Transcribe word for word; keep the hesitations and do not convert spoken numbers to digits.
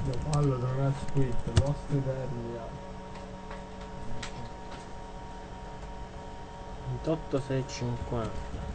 Io ballo non è split, Lost Eternia. ventotto sei cinquanta.